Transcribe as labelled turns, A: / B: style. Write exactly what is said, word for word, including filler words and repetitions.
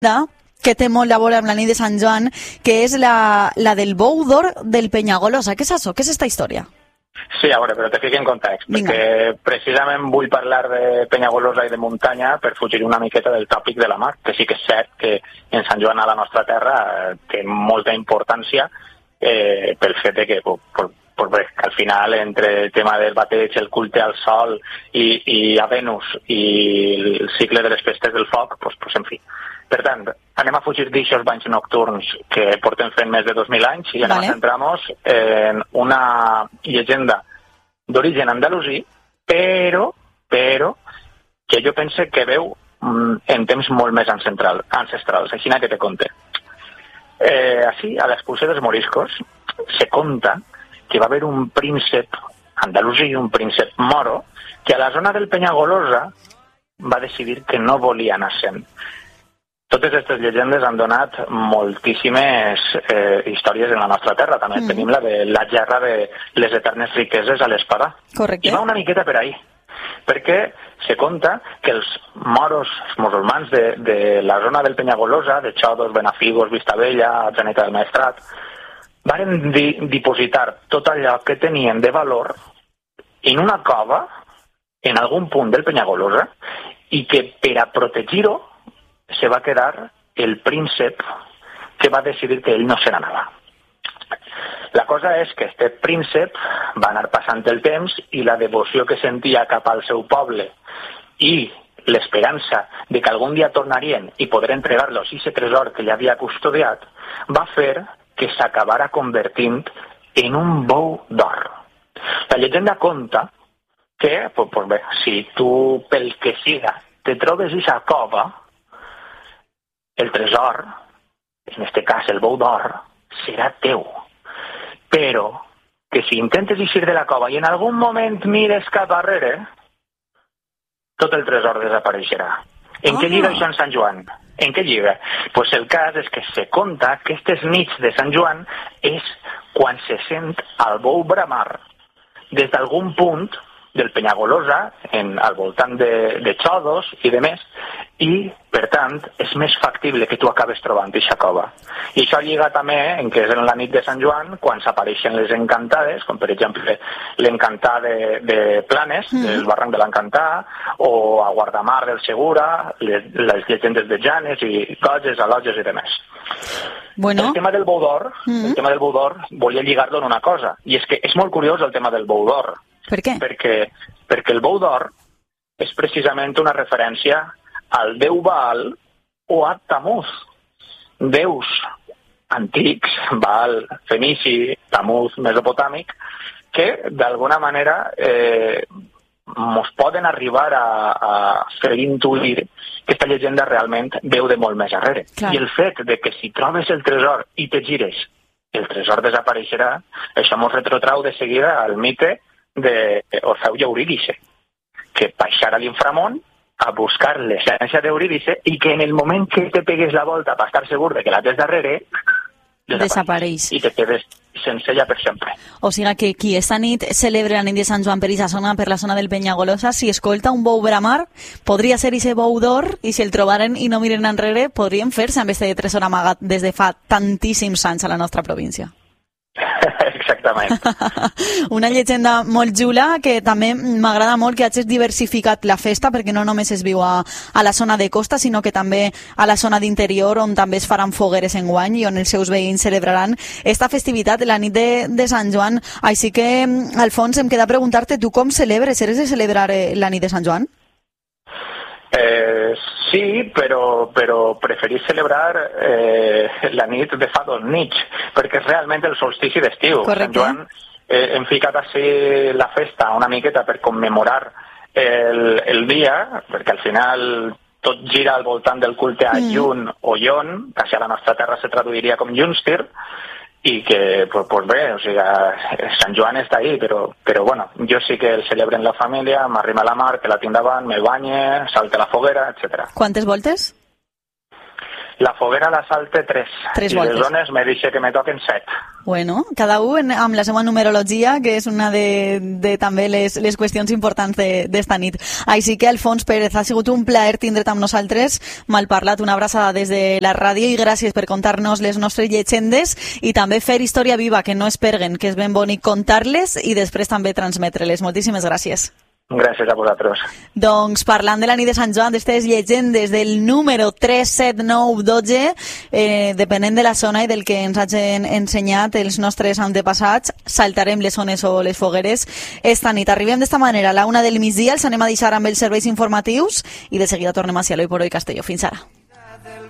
A: que té molt a veure amb la nit de Sant Joan, que és la, la del bou d'or del Penyagolosa. Què és això? Què és aquesta història?
B: Sí, a veure, però te fico en context,
A: Vinga.
B: perquè precisament vull parlar de Penyagolosa i de muntanya per fugir una miqueta del tòpic de la mar, que sí que és cert que en Sant Joan a la nostra terra eh, té molta importància eh, pel fet de que per, per, per, bé, que al final entre el tema del bateig, el culte al sol i, i a Venus i el cicle de les festes del foc, pues, pues en fi. Per tant, anem a fugir d'aixòs banys nocturns que portem fent més de dos mil anys i anem vale. a centrar-nos en una llegenda d'origen andalusí, però, però, que jo pense que veu en temps molt més ancestral, ancestrals, així que te conte. Eh, així, a l'expulsió dels moriscos, se conta que va haver un príncep andalusí, un príncep moro, que a la zona del Penyagolosa va decidir que no volia anar sent. Totes aquestes llegendes han donat moltíssimes eh, històries en la nostra terra. També mm. tenim la de la gerra de les eternes riqueses a l'Espadà.
A: Correcte.
B: I va una miqueta per ahí, perquè se conta que els moros, els musulmans de, de la zona del Penyagolosa, de Xodos, Benafigos, Vistabella, Atzeneta del Maestrat, van di dipositar tot allò que tenien de valor en una cova en algun punt del Penyagolosa i que per a protegir-ho se va quedar el príncep que va decidir que ell no se n'anava. La cosa és que aquest príncep va anar passant el temps i la devoció que sentia cap al seu poble i l'esperança de que algun dia tornarien i poder entregar-los aquest tresor que ell havia custodiat va fer que s'acabara convertint en un bou d'or. La llegenda conta que, pues, pues bé, si tu pel que siga te trobes aquesta cova, el tresor, en este cas el bou d'or, serà teu. Però que si intentes eixir de la cova i en algun moment mires cap darrere, tot el tresor desapareixerà. En què lliga això en Sant Joan? En què lliga? Pues el cas és que se conta que aquestes nits de Sant Joan és quan se sent el bou bramar des d'algun punt del Penyagolosa, en, al voltant de, de Xodos i de més, i, per tant, és més factible que tu acabes trobant aquesta cova. I això lliga també en que és en la nit de Sant Joan, quan s'apareixen les encantades, com per exemple l'encantar de, de Planes, mm. del barranc de l'Encantà, o a Guardamar del Segura, les, les llegendes de Janes i Coges, Aloges i demés.
A: Bueno.
B: El tema del bou d'or, mm. el tema del bou d'or, volia lligar-lo en una cosa, i és que és molt curiós el tema del bou d'or.
A: Per què?
B: Perquè, perquè el bou d'or és precisament una referència al déu Baal o a Tamuz. Déus antics, Baal fenici, Tamuz mesopotàmic, que d'alguna manera eh, mos poden arribar a, a fer intuir que aquesta llegenda realment veu de molt més arrere. Clar. I el fet de que si trobes el tresor i te gires, el tresor desapareixerà, això mos retrotrau de seguida al mite d'Orfeu i Eurídice, que baixar a l'inframont a buscar l'essència d'Eurídice i que en el moment que te pegues la volta per estar segur de que la tens darrere,
A: desapareix.
B: I te quedes sense ella per sempre.
A: O sigui que qui esta nit celebra la nit de Sant Joan per esa zona, per la zona del Penyagolosa, si escolta un bou bramar, podria ser ese bou d'or, i si el trobaren i no miren enrere, podrien fer-se amb este tresor amagat des de fa tantíssims anys a la nostra província.
B: Exactament.
A: Una llegenda molt xula que també m'agrada molt que hagis diversificat la festa, perquè no només es viu a, a la zona de costa, sinó que també a la zona d'interior, on també es faran fogueres enguany i on els seus veïns celebraran esta festivitat, la nit de, de Sant Joan. Així que, Alfons, em queda preguntar-te, tu com celebres? Eres de celebrar eh, la nit de Sant Joan?
B: Eh, sí, però, però preferís celebrar eh, la nit de fa dos nits, perquè és realment el solstici d'estiu. Sant Joan eh, hem ficat així la festa una miqueta per commemorar el, el dia, perquè al final tot gira al voltant del culte a Jun mm. o Jon, que a la nostra terra se traduiria com Junstir, i que, pues, pues bé, o sigui, Sant Joan està ahí, però, però bueno, jo sí que el celebro en la família, m'arrima a la mar, que la tinc davant, me banye, salte a la foguera, etcètera.
A: Quantes voltes?
B: La foguera la salte tres.
A: Tres
B: I
A: voltes.
B: les zones me dice que me toquen set.
A: Bueno, cada un amb la seva numerologia, que és una de, de també les, les qüestions importants d'esta nit. Així que, Alfons Pérez, ha sigut un plaer tindre't amb nosaltres, mal parlat, una abraçada des de la ràdio i gràcies per contar-nos les nostres llegendes i també fer història viva, que no es perguen, que és ben bonic contar-les i després també transmetre-les. Moltíssimes gràcies.
B: Gràcies a vosaltres.
A: Doncs parlant de la nit de Sant Joan, d'estes llegendes del número tres set nou un dos, eh, depenent de la zona i del que ens hagin ensenyat els nostres antepassats, saltarem les zones o les fogueres esta nit. Arribem d'esta manera a la una del migdia, els anem a deixar amb els serveis informatius i de seguida tornem a Cielo i por hoy Castelló. Fins ara.